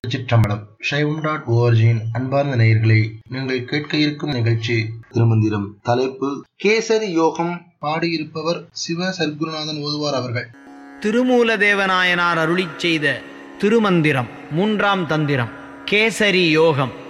சிற்றம்பலம் சைவம்.org அன்பார்ந்த நேயர்களே, நீங்கள் கேட்க இருக்கும் நிகழ்ச்சி திருமந்திரம். தலைப்பு கேசரி யோகம். பாடியிருப்பவர் சிவ சர்க்குருநாதன் ஓதுவார் அவர்கள். திருமூலதேவநாயனார் அருளிச் செய்த திருமந்திரம் 3ஆம் தந்திரம் கேசரி யோகம்.